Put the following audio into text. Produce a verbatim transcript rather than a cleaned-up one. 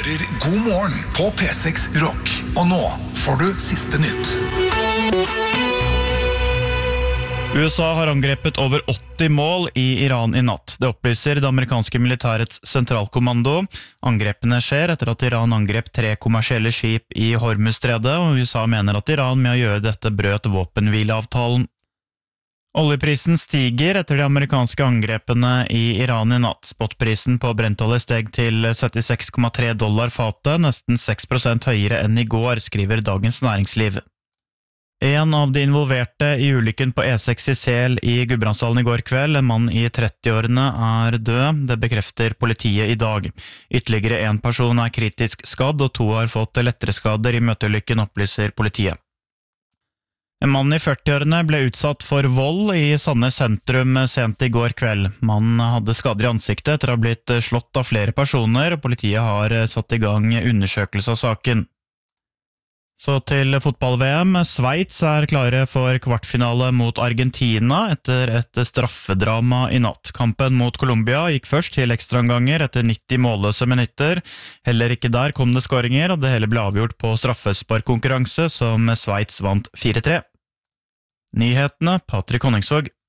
hører God morgen på P seks Rock. Og nå får du siste nytt. U S A har angrepet over åtti mål i Iran i natt. Det opplyser det amerikanske militærets sentralkommando. Angrepene skjer etter at Iran angrep tre kommersielle skip i Hormuzstredet, og U S A mener at Iran med å gjøre dette brøt våpenhvileavtalen. Oljeprisen stiger etter de amerikanske angrepene i Iran i natt. Spotprisen på brentolje steg til syttiseks komma tre dollar fatet, nesten seks prosent høyere enn i går, skriver Dagens Næringsliv. En av de involverte i ulykken på E seks i Sel i Gudbrandsdalen i går kveld, en mann i trettiårene, er død. Det bekrefter politiet i dag. Ytterligere en person er kritisk skadd, og to har fått lettere skader i møteulykken, opplyser politiet. En mann i førtiårene ble utsatt for vold i Sandnes sentrum sent i går kveld. Mannen hadde skader i ansiktet etter å ha blitt slått av flere personer, og politiet har satt i gang undersøkelse av saken. Så til fotball-V M. Sveits er klare for kvartfinale mot Argentina etter et straffedrama i natt. Kampen mot Colombia gikk først til ekstraomganger etter nitti målløse minutter. Heller ikke der kom det skåringer, og det hele ble avgjort på straffesparkkonkurranse som Sveits vant fire tre. Nyhetene, Patrik Honningsvåg.